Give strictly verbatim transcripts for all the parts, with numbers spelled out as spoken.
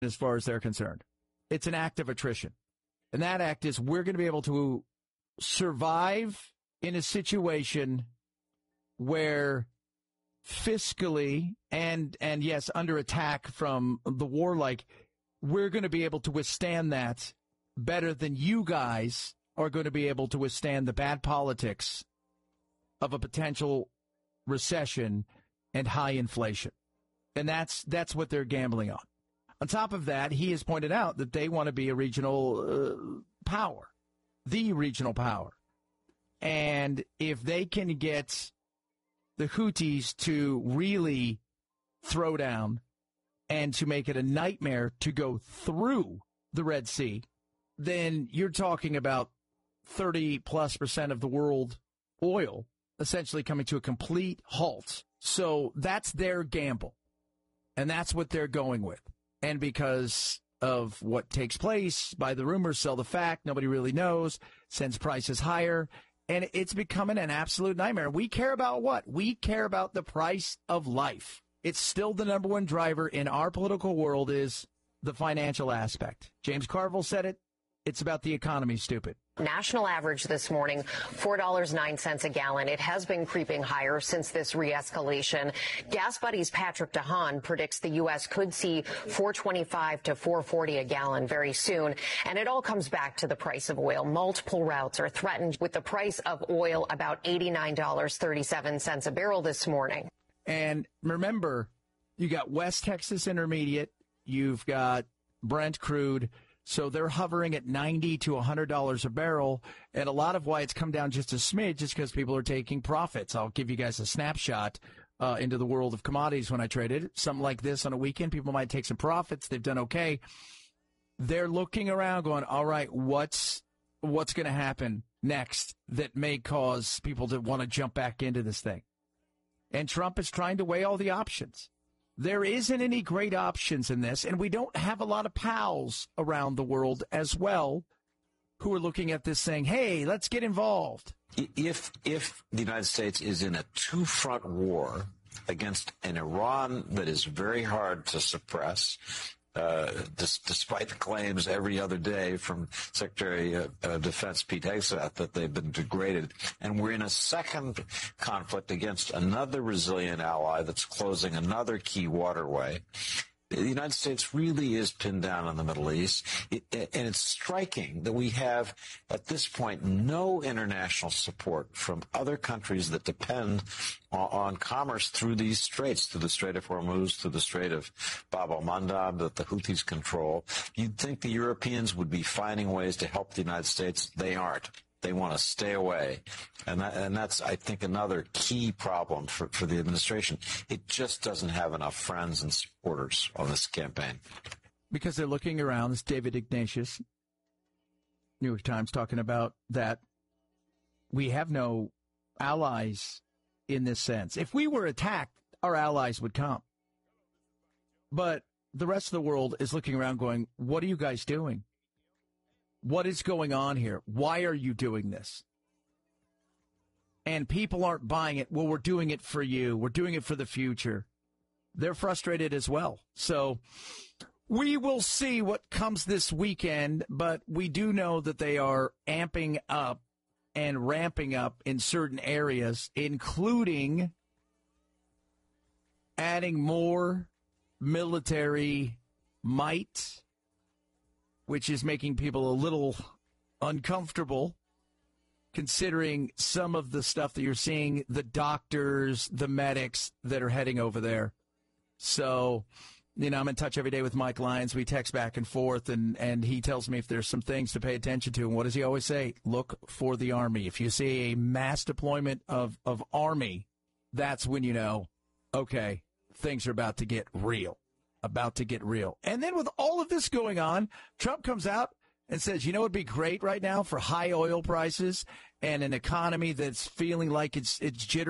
as far as they're concerned. It's an act of attrition. And that act is we're going to be able to survive in a situation where fiscally and, and yes, under attack from the war, like we're going to be able to withstand that better than you guys are going to be able to withstand the bad politics of a potential recession and high inflation. And that's that's what they're gambling on. On top of that, he has pointed out that they want to be a regional uh, power, the regional power. And if they can get the Houthis to really throw down and to make it a nightmare to go through the Red Sea, then you're talking about thirty plus percent of the world oil essentially coming to a complete halt. So that's their gamble. And that's what they're going with. And because of what takes place, by the rumors, sell the fact, nobody really knows, sends prices higher, and it's becoming an absolute nightmare. We care about what? We care about the price of life. It's still the number one driver in our political world is the financial aspect. James Carville said it. It's about the economy, stupid. National average this morning, four dollars and nine cents a gallon. It has been creeping higher since this re-escalation. Gas Buddy's Patrick DeHaan predicts the U S could see four twenty-five to four forty a gallon very soon. And it all comes back to the price of oil. Multiple routes are threatened with the price of oil about eighty-nine dollars and thirty-seven cents a barrel this morning. And remember, you got West Texas Intermediate. You've got Brent crude. So they're hovering at ninety to one hundred dollars a barrel, and a lot of why it's come down just a smidge is because people are taking profits. I'll give you guys a snapshot uh, into the world of commodities when I traded. Something like this on a weekend, people might take some profits. They've done okay. They're looking around going, all right, what's what's going to happen next that may cause people to want to jump back into this thing? And Trump is trying to weigh all the options. There isn't any great options in this, and we don't have a lot of pals around the world as well who are looking at this saying, hey, let's get involved. If if the United States is in a two-front war against an Iran that is very hard to suppress, uh, dis- despite the claims every other day from Secretary of uh, Defense Pete Hegseth that they've been degraded. And we're in a second conflict against another resilient ally that's closing another key waterway. The United States really is pinned down in the Middle East, it, and it's striking that we have, at this point, no international support from other countries that depend on, on commerce through these straits, through the Strait of Hormuz, through the Strait of Bab el-Mandab that the Houthis control. You'd think the Europeans would be finding ways to help the United States. They aren't. They want to stay away. And that, and that's, I think, another key problem for, for the administration. It just doesn't have enough friends and supporters on this campaign. Because they're looking around. This David Ignatius, New York Times, talking about that we have no allies in this sense. If we were attacked, our allies would come. But the rest of the world is looking around going, what are you guys doing? What is going on here? Why are you doing this? And people aren't buying it. Well, we're doing it for you. We're doing it for the future. They're frustrated as well. So we will see what comes this weekend, but we do know that they are amping up and ramping up in certain areas, including adding more military might, which is making people a little uncomfortable considering some of the stuff that you're seeing, the doctors, the medics that are heading over there. So, you know, I'm in touch every day with Mike Lyons. We text back and forth, and, and he tells me if there's some things to pay attention to. And what does he always say? Look for the Army. If you see a mass deployment of, of Army, that's when you know, okay, things are about to get real. About to get real. And then with all of this going on, Trump comes out and says, you know what would be great right now for high oil prices and an economy that's feeling like it's it's jittery?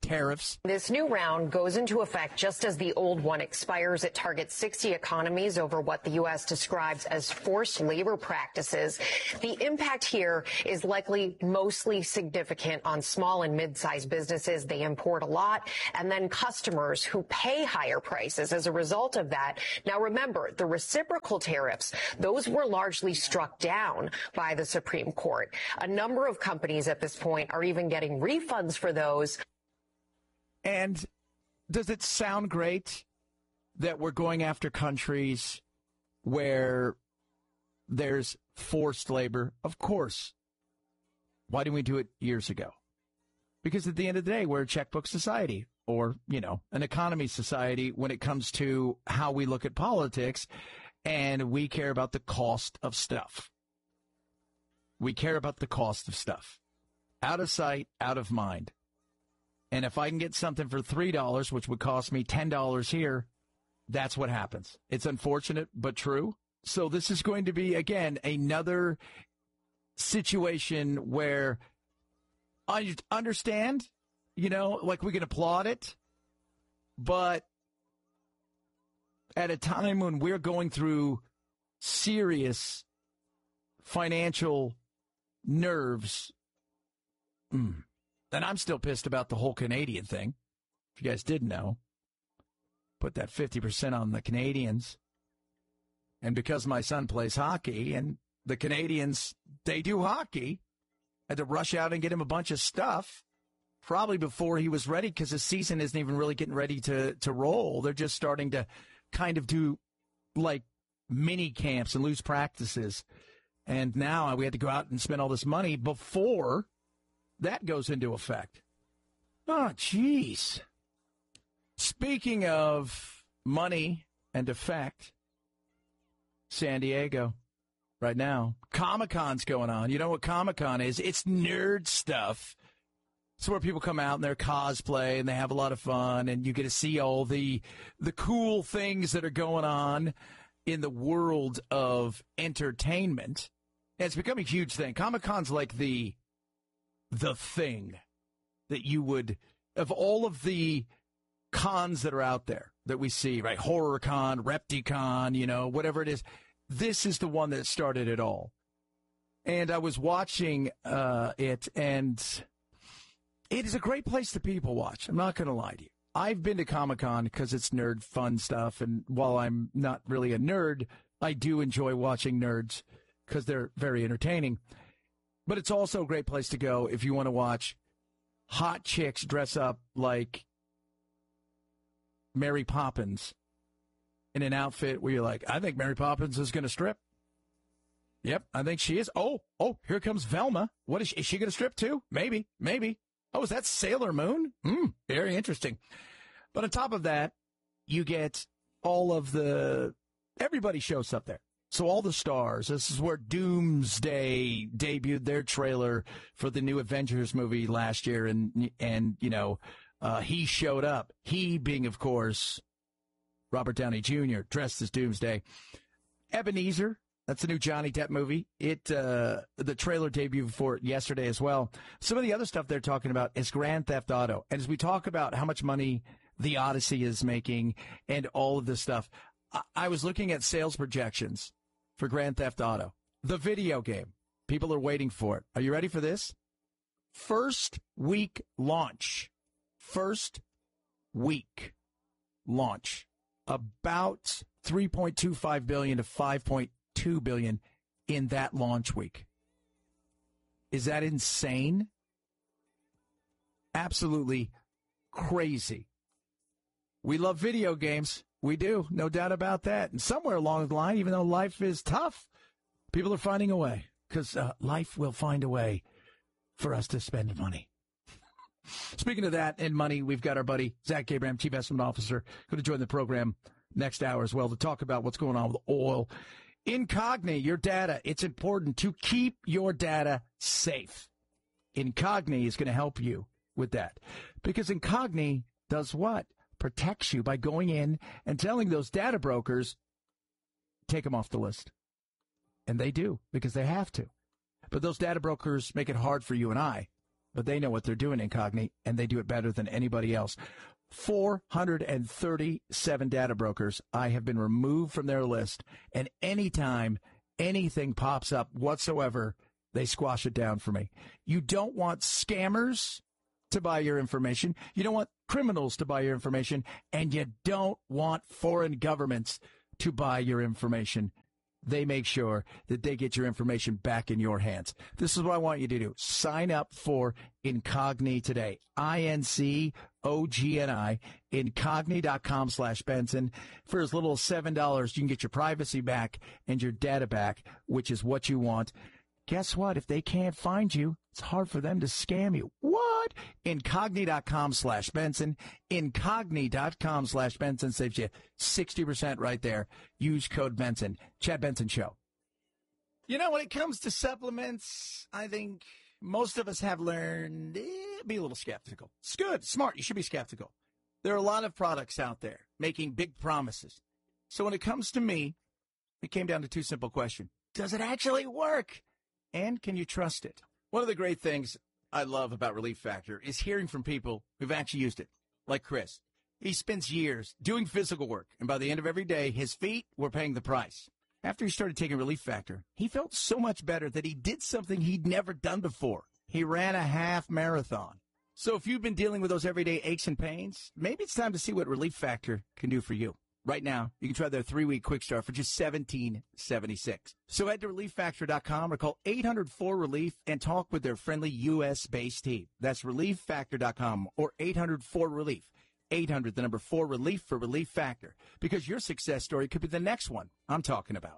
tariffs. This new round goes into effect just as the old one expires. It targets sixty economies over what the U S describes as forced labor practices. The impact here is likely mostly significant on small and mid-sized businesses. They import a lot, and then customers who pay higher prices as a result of that. Now, remember, the reciprocal tariffs, those were largely struck down by the Supreme Court. A number of companies at this point are even getting refunds for those. And does it sound great that we're going after countries where there's forced labor? Of course. Why didn't we do it years ago? Because at the end of the day, we're a checkbook society, or, you know, an economy society when it comes to how we look at politics, and we care about the cost of stuff. We care about the cost of stuff. Out of sight, out of mind. And if I can get something for three dollars, which would cost me ten dollars here, that's what happens. It's unfortunate, but true. So this is going to be, again, another situation where I understand, you know, like we can applaud it, but at a time when we're going through serious financial nerves, mm, and I'm still pissed about the whole Canadian thing. If you guys didn't know, put that fifty percent on the Canadians. And because my son plays hockey and the Canadians, they do hockey, I had to rush out and get him a bunch of stuff, probably before he was ready, because his season isn't even really getting ready to, to roll. They're just starting to kind of do like mini camps and loose practices. And now we had to go out and spend all this money before that goes into effect. Oh, jeez. Speaking of money and effect, San Diego right now, Comic-Con's going on. You know what Comic-Con is? It's nerd stuff. It's where people come out and they're cosplay and they have a lot of fun, and you get to see all the the cool things that are going on in the world of entertainment. And it's become a huge thing. Comic-Con's like the the thing that you would, of all of the cons that are out there that we see, right? HorrorCon, Repticon, you know, whatever it is. This is the one that started it all. And I was watching uh, it, and it is a great place to people watch. I'm not going to lie to you. I've been to Comic-Con because it's nerd fun stuff, and while I'm not really a nerd, I do enjoy watching nerds because they're very entertaining. But it's also a great place to go if you want to watch hot chicks dress up like Mary Poppins in an outfit where you're like, I think Mary Poppins is going to strip. Yep, I think she is. Oh, oh, here comes Velma. What is she, is she going to strip too? Maybe, maybe. Oh, is that Sailor Moon? Hmm, very interesting. But on top of that, you get all of the, everybody shows up there. So all the stars, this is where Doomsday debuted their trailer for the new Avengers movie last year. And, and you know, uh, he showed up. He being, of course, Robert Downey Junior, dressed as Doomsday. Ebenezer, that's the new Johnny Depp movie. It uh, the trailer debuted for it yesterday as well. Some of the other stuff they're talking about is Grand Theft Auto. And as we talk about how much money the Odyssey is making and all of this stuff, I, I was looking at sales projections for Grand Theft Auto, the video game. People are waiting for it. Are you ready for this? First week launch. First week launch. About three point two five billion dollars to five point two billion dollars in that launch week. Is that insane? Absolutely crazy. We love video games. We do, no doubt about that. And somewhere along the line, even though life is tough, people are finding a way, because uh, life will find a way for us to spend money. Speaking of that and money, we've got our buddy Zach Abraham, Chief Estimate Officer, going to join the program next hour as well to talk about what's going on with oil. Incogni, your data. It's important to keep your data safe. Incogni is going to help you with that, because Incogni does what? Protects you by going in and telling those data brokers, take them off the list. And they do, because they have to. But those data brokers make it hard for you and I but they know what they're doing, Incogni, and they do it better than anybody else. four hundred thirty-seven data brokers. I have been removed from their list, and anytime anything pops up whatsoever, they squash it down for me. You don't want scammers to buy your information. You don't want criminals to buy your information, and you don't want foreign governments to buy your information. They make sure that they get your information back in your hands. This is what I want you to do. Sign up for Incogni today. I N C O G N I, Incogni.com slash Benson. For as little as seven dollars, you can get your privacy back and your data back, which is what you want. Guess what? If they can't find you, it's hard for them to scam you. What? Incogni.com slash Benson. Incogni.com slash Benson saves you sixty percent right there. Use code Benson. Chad Benson Show. You know, when it comes to supplements, I think most of us have learned eh, be a little skeptical. It's good, smart. You should be skeptical. There are a lot of products out there making big promises. So when it comes to me, it came down to two simple questions. Does it actually work? And can you trust it? One of the great things I love about Relief Factor is hearing from people who've actually used it, like Chris. He spends years doing physical work, and by the end of every day, his feet were paying the price. After he started taking Relief Factor, he felt so much better that he did something he'd never done before. He ran a half marathon. So if you've been dealing with those everyday aches and pains, maybe it's time to see what Relief Factor can do for you. Right now, you can try their three-week quick start for just seventeen dollars and seventy-six cents. So head to relief factor dot com or call eight hundred four relief and talk with their friendly U S-based team. That's relief factor dot com or eight hundred four relief. eight hundred, the number four, relief for Relief Factor. Because your success story could be the next one I'm talking about.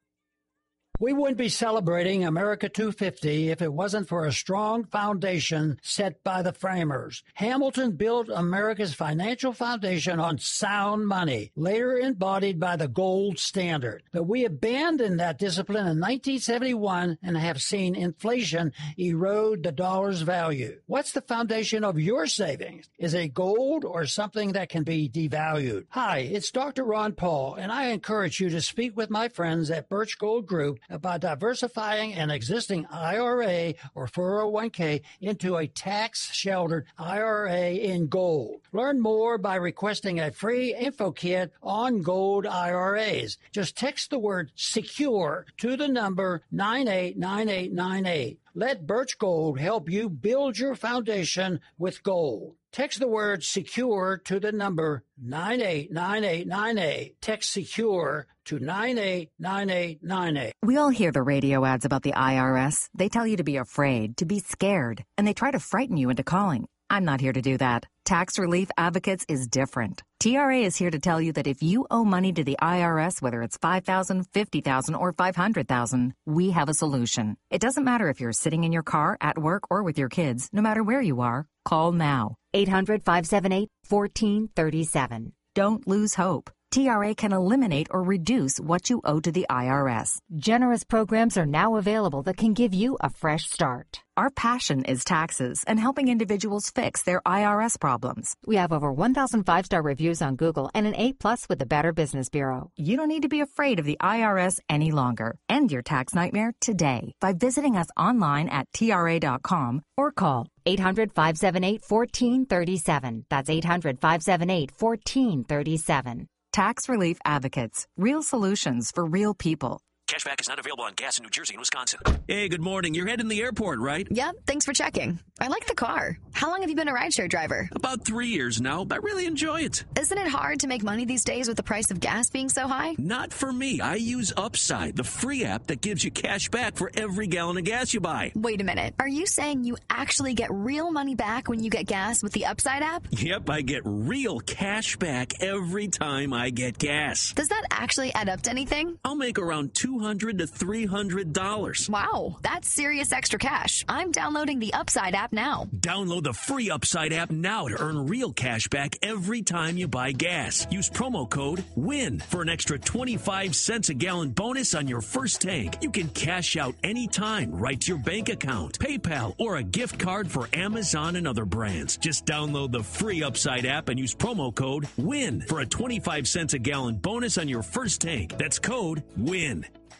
We wouldn't be celebrating America two fifty if it wasn't for a strong foundation set by the framers. Hamilton built America's financial foundation on sound money, later embodied by the gold standard. But we abandoned that discipline in nineteen seventy-one and have seen inflation erode the dollar's value. What's the foundation of your savings? Is it gold or something that can be devalued? Hi, it's Doctor Ron Paul, and I encourage you to speak with my friends at Birch Gold Group about diversifying an existing I R A or four oh one k into a tax-sheltered I R A in gold. Learn more by requesting a free info kit on gold I R As. Just text the word SECURE to the number nine eight nine eight nine eight. Let Birch Gold help you build your foundation with gold. Text the word SECURE to the number nine eight nine eight nine eight. Text SECURE to nine eight nine eight nine eight. We all hear the radio ads about the I R S. They tell you to be afraid, to be scared, and they try to frighten you into calling. I'm not here to do that. Tax Relief Advocates is different. T R A is here to tell you that if you owe money to the I R S, whether it's five thousand dollars, fifty thousand dollars, or five hundred thousand dollars, we have a solution. It doesn't matter if you're sitting in your car, at work, or with your kids. No matter where you are, call now. eight hundred, five seven eight, one four three seven. Don't lose hope. T R A can eliminate or reduce what you owe to the I R S. Generous programs are now available that can give you a fresh start. Our passion is taxes and helping individuals fix their I R S problems. We have over one thousand five-star reviews on Google and an A plus with the Better Business Bureau. You don't need to be afraid of the I R S any longer. End your tax nightmare today by visiting us online at T R A dot com or call eight hundred, five seven eight, one four three seven. That's eight hundred, five seven eight, one four three seven. Tax Relief Advocates. Real solutions for real people. Cashback is not available on gas in New Jersey and Wisconsin. Hey, good morning. You're heading to the airport, right? Yep, thanks for checking. I like the car. How long have you been a rideshare driver? About three years now. I really enjoy it. Isn't it hard to make money these days with the price of gas being so high? Not for me. I use Upside, the free app that gives you cash back for every gallon of gas you buy. Wait a minute. Are you saying you actually get real money back when you get gas with the Upside app? Yep, I get real cash back every time I get gas. Does that actually add up to anything? I'll make around two hundred to three hundred dollars. Wow, that's serious extra cash. I'm downloading the Upside app now. Download the free Upside app now to earn real cash back every time you buy gas. Use promo code WIN for an extra twenty-five cents a gallon bonus on your first tank. You can cash out anytime right to your bank account, PayPal, or a gift card for Amazon and other brands. Just download the free Upside app and use promo code WIN for a twenty-five cents a gallon bonus on your first tank. That's code WIN.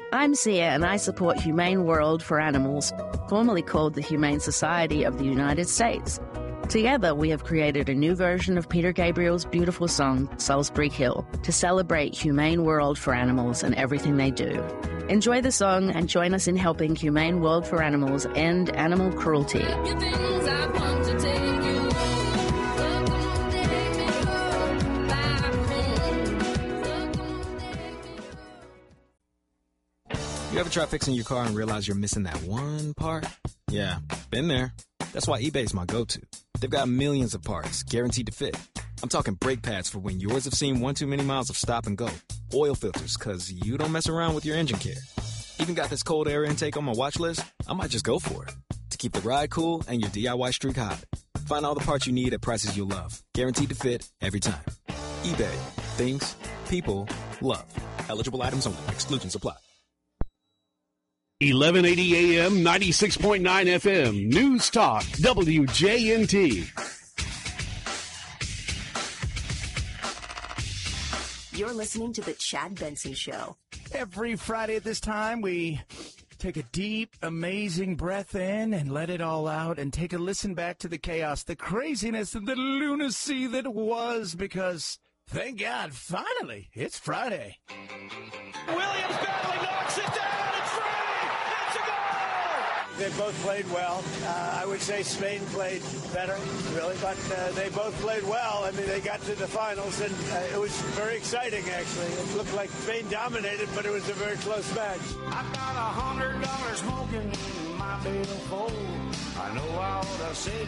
I'm Sia, and I support Humane World for Animals, formerly called the Humane Society of the United States. Together, we have created a new version of Peter Gabriel's beautiful song, Salisbury Hill, to celebrate Humane World for Animals and everything they do. Enjoy the song and join us in helping Humane World for Animals end animal cruelty. You ever try fixing your car and realize you're missing that one part? Yeah, been there. That's why eBay's my go-to. They've got millions of parts, guaranteed to fit. I'm talking brake pads for when yours have seen one too many miles of stop and go. Oil filters, because you don't mess around with your engine care. Even got this cold air intake on my watch list. I might just go for it. To keep the ride cool and your D I Y streak hot. Find all the parts you need at prices you'll love. Guaranteed to fit every time. eBay. Things. People. Love. Eligible items only. Exclusions apply. eleven eighty A M, ninety-six point nine F M, News Talk, W J N T. You're listening to The Chad Benson Show. Every Friday at this time, we take a deep, amazing breath in and let it all out and take a listen back to the chaos, the craziness, and the lunacy that was, because, thank God, finally, it's Friday. Williams battling, knocks it down. They both played well. Uh, I would say Spain played better, really, but uh, they both played well. I mean, they got to the finals, and uh, it was very exciting, actually. It looked like Spain dominated, but it was a very close match. I got a hundred dollars smoking in my bed of gold. I know I ought to say